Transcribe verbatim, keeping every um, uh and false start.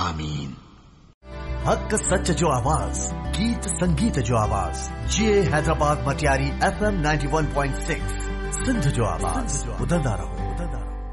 आमीन। हक सच जो आवाज, गीत संगीत जो आवाज, जे Hyderabad Matiari F M ninety one point six, Sindh जो आवाज, ॿुधंदा रहो।